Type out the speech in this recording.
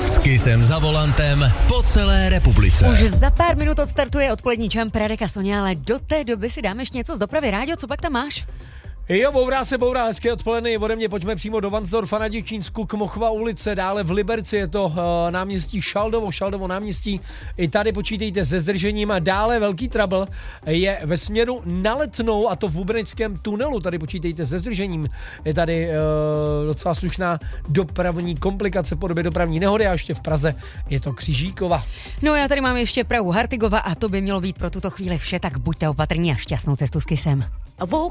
S Kissem za volantem po celé republice. Už za pár minut odstartuje odpolední Jump Radek a Sonia, ale do té doby si dáme ještě něco z dopravy. Ráďo, co pak tam máš? Jo, bourá, hezké odpoledne ode mě, pojďme přímo do Vansdorfa na Děčínsku, Kmochova ulice, dále v Liberci je to náměstí Šaldovo náměstí, i tady počítejte se zdržením a dále velký trouble je ve směru na Letnou a to v Bubeneckém tunelu, tady počítejte se zdržením, je tady docela slušná dopravní komplikace v podobě dopravní nehody a ještě v Praze je to Křižíkova. No já tady mám ještě Prahu Hartigova a to by mělo být pro tuto chvíli vše, tak buďte opatrní a šťastnou cestu s Kissem.